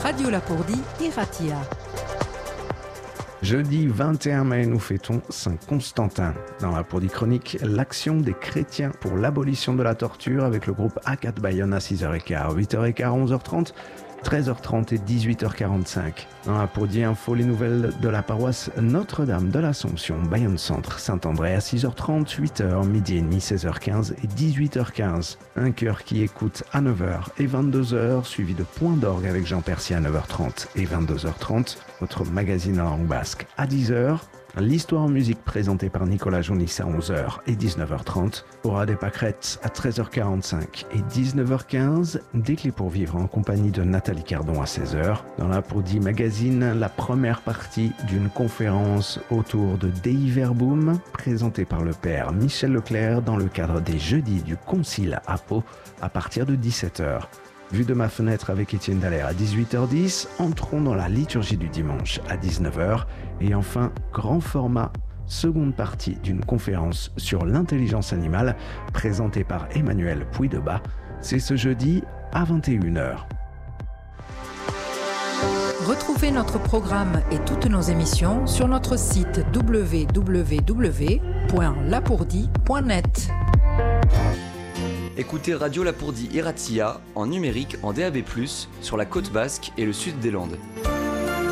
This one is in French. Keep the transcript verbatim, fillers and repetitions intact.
Radio Lapourdie Iratia. Jeudi vingt et un mai, nous fêtons Saint-Constantin. Dans la Lapourdie Chronique, l'action des chrétiens pour l'abolition de la torture avec le groupe A quatre Bayonne à six heures quinze, huit heures quinze, onze heures trente, treize heures trente et dix-huit heures quarante-cinq. Dans la Lapourdie Info, les nouvelles de la paroisse Notre-Dame de l'Assomption, Bayonne Centre, Saint-André à six heures trente, huit heures, midi et demi, seize heures quinze et dix-huit heures quinze. Un chœur qui écoute à neuf heures et vingt-deux heures, suivi de Point d'orgue avec Jean Percy à neuf heures trente et vingt-deux heures trente. Votre magazine en langue basque à dix heures. L'histoire en musique présentée par Nicolas Jounis à onze heures et dix-neuf heures trente. Aura des pâquerettes à treize heures quarante-cinq et dix-neuf heures quinze. Des clés pour vivre en compagnie de Nathalie Cardon à seize heures. Dans la Lapourdie Magazine, la première partie d'une conférence autour de Dei Verbum présentée par le père Michel Leclerc dans le cadre des jeudis du Concile à Pau à partir de dix-sept heures. Vue de ma fenêtre avec Étienne Dallaire à dix-huit heures dix, entrons dans la liturgie du dimanche à dix-neuf heures et enfin, grand format, seconde partie d'une conférence sur l'intelligence animale présentée par Emmanuel Puydebas. C'est ce jeudi à vingt et une heures. Retrouvez notre programme et toutes nos émissions sur notre site w w w point lapourdie point net. Écoutez Radio Lapourdie Iratia en numérique en D A B plus, sur la côte basque et le sud des Landes.